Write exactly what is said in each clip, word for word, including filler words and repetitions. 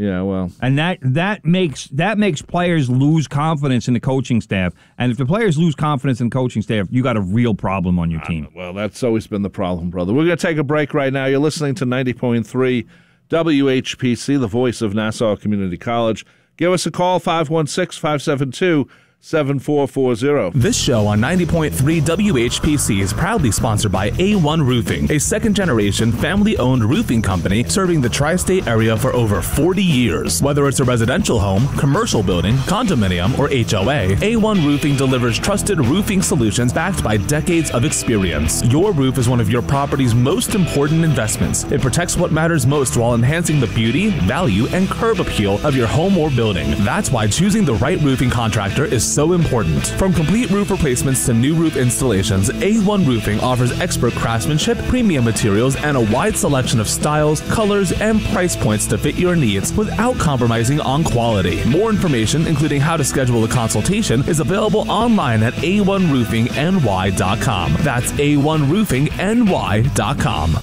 Yeah, well. And that that makes that makes players lose confidence in the coaching staff. And if the players lose confidence in the coaching staff, you got a real problem on your team. Uh, well, that's always been the problem, brother. We're going to take a break right now. You're listening to ninety point three W H P C, the voice of Nassau Community College. Give us a call, five one six, five seven two, seven four four zero. This show on ninety point three W H P C is proudly sponsored by A one Roofing, a second-generation family-owned roofing company serving the tri-state area for over forty years. Whether it's a residential home, commercial building, condominium, or H O A, A one Roofing delivers trusted roofing solutions backed by decades of experience. Your roof is one of your property's most important investments. It protects what matters most while enhancing the beauty, value, and curb appeal of your home or building. That's why choosing the right roofing contractor is so important. From complete roof replacements to new roof installations, A one Roofing offers expert craftsmanship, premium materials, and a wide selection of styles, colors, and price points to fit your needs without compromising on quality. More information, including how to schedule a consultation, is available online at A one roofing N Y dot com. That's A one roofing N Y dot com.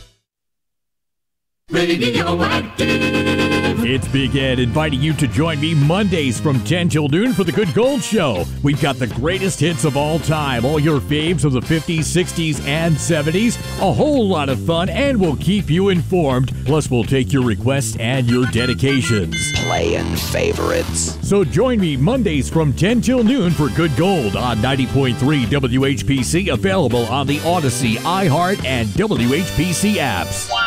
Radioactive. It's Big Ed inviting you to join me Mondays from ten till noon for the Good Gold Show. We've got the greatest hits of all time, all your faves of the fifties, sixties, and seventies. A whole lot of fun, and we'll keep you informed. Plus, we'll take your requests and your dedications. Playing favorites. So join me Mondays from ten till noon for Good Gold on ninety point three W H P C, available on the Odyssey, iHeart, and W H P C apps.